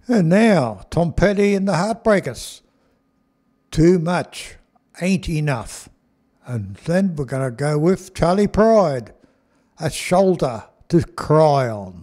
And now, Tom Petty and the Heartbreakers. Too much ain't enough. And then we're going to go with Charlie Pride, A Shoulder to Cry On.